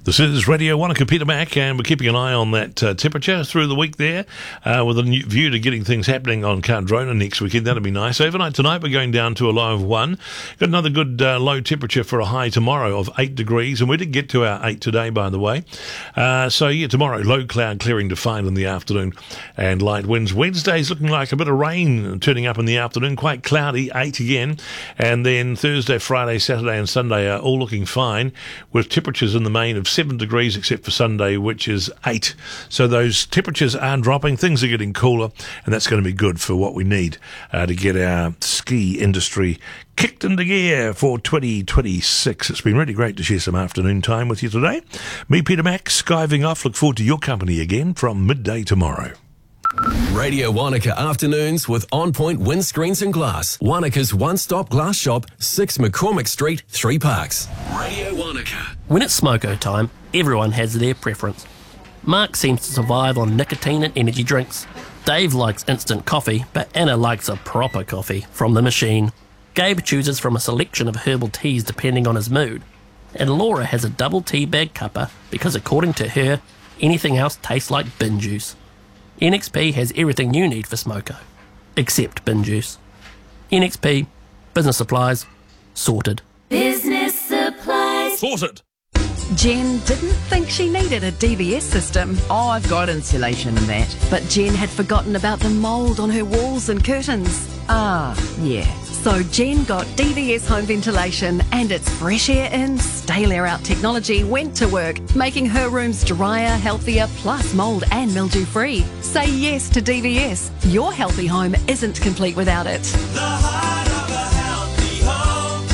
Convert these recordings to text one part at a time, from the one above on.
This is Radio Wanaka, Peter Mac, and we're keeping an eye on that temperature through the week there, with a view to getting things happening on Cardrona next weekend. That'll be nice. Overnight tonight, we're going down to a low of 1. Got another good low temperature for a high tomorrow of 8 degrees, and we did get to our 8 today, by the way. Tomorrow, low cloud clearing to find in the afternoon and light winds. Wednesday's looking like a bit of rain turning up in the afternoon, quite cloudy, 8 again. And then Thursday, Friday, Saturday and Sunday are all looking fine, with temperatures in the main of 7 degrees except for Sunday, which is 8. So those temperatures are dropping, things are getting cooler, and that's going to be good for what we need to get our ski industry kicked into gear for 2026. It's been really great to share some afternoon time with you today. Me, Peter Mac, skiving off. Look forward to your company again from midday tomorrow. Radio Wanaka Afternoons with On Point Windscreens and Glass. Wanaka's one-stop glass shop, 6 McCormick Street, 3 Parks. Radio Wanaka. When it's smoko time, everyone has their preference. Mark seems to survive on nicotine and energy drinks. Dave likes instant coffee, but Anna likes a proper coffee from the machine. Gabe chooses from a selection of herbal teas depending on his mood. And Laura has a double tea bag cuppa because according to her, anything else tastes like bin juice. NXP has everything you need for smoko, except bin juice. NXP, business supplies, sorted. Business supplies. Sorted. Jen didn't think she needed a DBS system. Oh, I've got insulation and that. But Jen had forgotten about the mould on her walls and curtains. Ah, yeah. So Jen got DVS home ventilation, and its fresh air in, stale air out technology went to work, making her rooms drier, healthier, plus mould and mildew free. Say yes to DVS. Your healthy home isn't complete without it. The heart of a healthy home,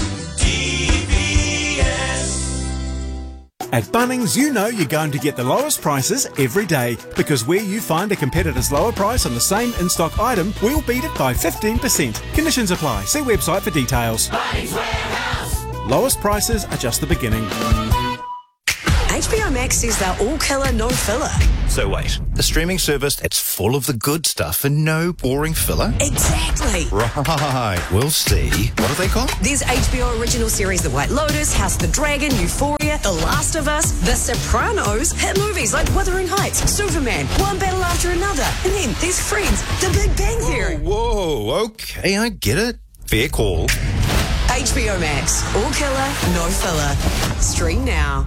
DVS. At Bunnings, you know you're going to get the lowest prices every day, because where you find a competitor's lower price on the same in-stock item, we'll beat it by 15%. Conditions apply. See website for details. Bunnings Warehouse. Lowest prices are just the beginning. HBO Max says they're all killer, no filler. So wait, a streaming service that's full of the good stuff and no boring filler? Exactly. Right, we'll see. What are they called? There's HBO original series The White Lotus, House of the Dragon, Euphoria, The Last of Us, The Sopranos, hit movies like Wuthering Heights, Superman, one battle after another. And then there's Friends, The Big Bang Theory. Whoa, okay, I get it. Fair call. HBO Max, all killer, no filler. Stream now.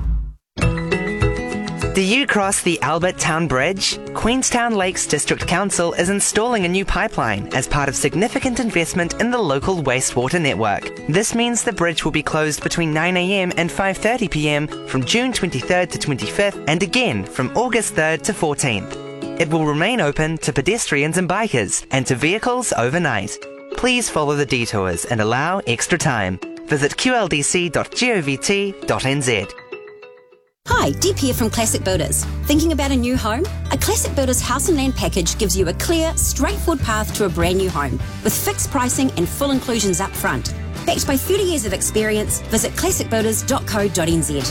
Do you cross the Albert Town Bridge? Queenstown Lakes District Council is installing a new pipeline as part of significant investment in the local wastewater network. This means the bridge will be closed between 9 a.m. and 5:30 p.m. from June 23rd to 25th and again from August 3rd to 14th. It will remain open to pedestrians and bikers and to vehicles overnight. Please follow the detours and allow extra time. Visit qldc.govt.nz. Hi, Deb here from Classic Builders. Thinking about a new home? A Classic Builders house and land package gives you a clear, straightforward path to a brand new home with fixed pricing and full inclusions up front. Backed by 30 years of experience, visit classicbuilders.co.nz.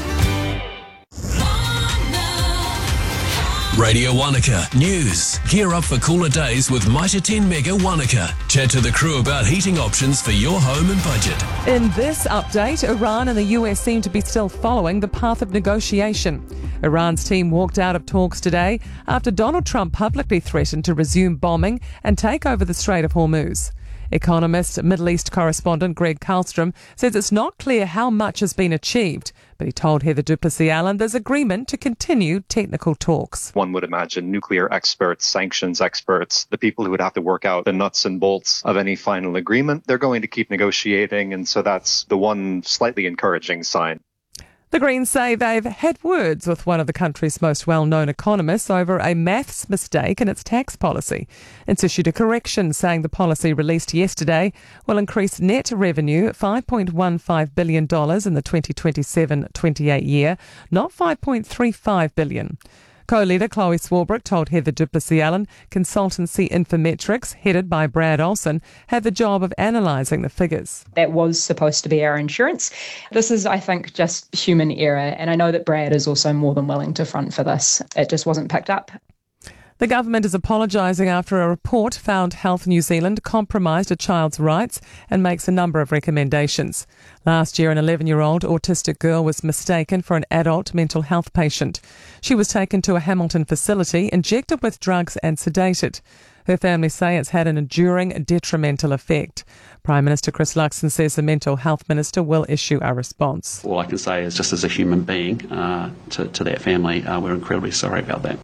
Radio Wanaka News. Gear up for cooler days with Mitre 10 Mega Wanaka. Chat to the crew about heating options for your home and budget. In this update, Iran and the US seem to be still following the path of negotiation. Iran's team walked out of talks today after Donald Trump publicly threatened to resume bombing and take over the Strait of Hormuz. Economist, Middle East correspondent Greg Karlstrom says it's not clear how much has been achieved, but he told Heather Duplessis-Allen there's agreement to continue technical talks. One would imagine nuclear experts, sanctions experts, the people who would have to work out the nuts and bolts of any final agreement, they're going to keep negotiating, and so that's the one slightly encouraging sign. The Greens say they've had words with one of the country's most well-known economists over a maths mistake in its tax policy. It's issued a correction saying the policy released yesterday will increase net revenue $5.15 billion in the 2027-28 year, not $5.35 billion. Co-leader Chloe Swarbrick told Heather Duplessis-Allen consultancy Infometrics, headed by Brad Olson, had the job of analysing the figures. That was supposed to be our insurance. This is, I think, just human error, and I know that Brad is also more than willing to front for this. It just wasn't picked up. The government is apologising after a report found Health New Zealand compromised a child's rights and makes a number of recommendations. Last year, an 11-year-old autistic girl was mistaken for an adult mental health patient. She was taken to a Hamilton facility, injected with drugs and sedated. Her family say it's had an enduring detrimental effect. Prime Minister Chris Luxon says the Mental Health Minister will issue a response. All I can say is, just as a human being, to that family, we're incredibly sorry about that.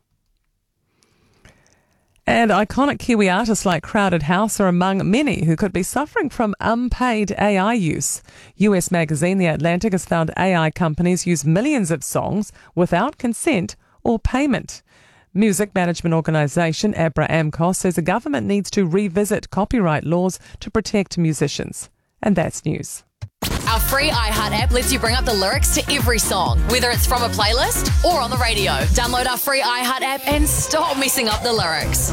And iconic Kiwi artists like Crowded House are among many who could be suffering from unpaid AI use. US magazine The Atlantic has found AI companies use millions of songs without consent or payment. Music management organisation Abra AMCOS says the government needs to revisit copyright laws to protect musicians. And that's news. Our free iHeart app lets you bring up the lyrics to every song, whether it's from a playlist or on the radio. Download our free iHeart app and stop messing up the lyrics.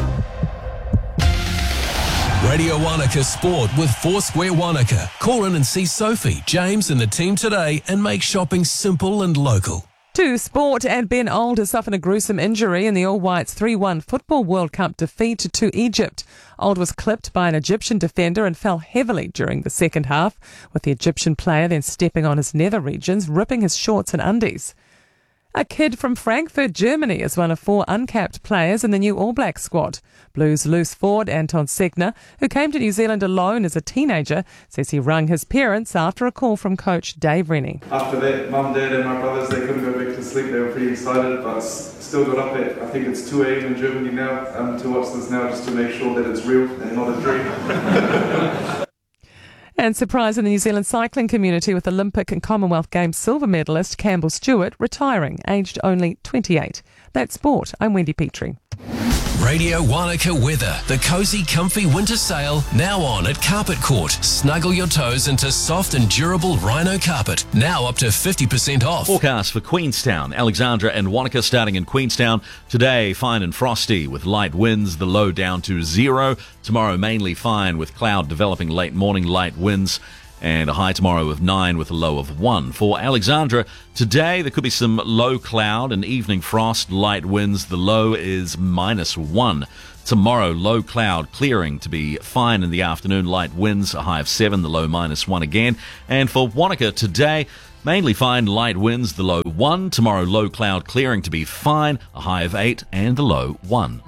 Radio Wanaka Sport with Foursquare Wanaka. Call in and see Sophie, James and the team today and make shopping simple and local. To sport, and Ben Old has suffered a gruesome injury in the All Whites 3-1 Football World Cup defeat to Egypt. Old was clipped by an Egyptian defender and fell heavily during the second half, with the Egyptian player then stepping on his nether regions, ripping his shorts and undies. A kid from Frankfurt, Germany is one of 4 uncapped players in the new All Black squad. Blues loose forward Anton Segner, who came to New Zealand alone as a teenager, says he rang his parents after a call from coach Dave Rennie. After that, Mum, Dad and my brothers, they couldn't go back to sleep. They were pretty excited, but still got up at, I think it's 2 a.m. in Germany now, to watch this now just to make sure that it's real and not a dream. And surprise in the New Zealand cycling community with Olympic and Commonwealth Games silver medalist Campbell Stewart retiring, aged only 28. That's sport. I'm Wendy Petrie. Radio Wanaka weather. The cosy, comfy winter sale now on at Carpet Court. Snuggle your toes into soft and durable rhino carpet. Now up to 50% off. Forecast for Queenstown, Alexandra and Wanaka starting in Queenstown. Today, fine and frosty with light winds, the low down to 0. Tomorrow, mainly fine with cloud developing late morning, light winds. And a high tomorrow of 9 with a low of 1. For Alexandra, today there could be some low cloud and evening frost, light winds. The low is -1. Tomorrow, low cloud, clearing to be fine in the afternoon, light winds, a high of 7, the low -1 again. And for Wanaka today, mainly fine, light winds, the low 1. Tomorrow, low cloud, clearing to be fine, a high of 8 and the low 1.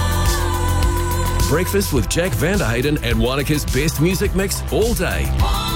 Breakfast with Jack Vanderhayden and Wanaka's best music mix all day.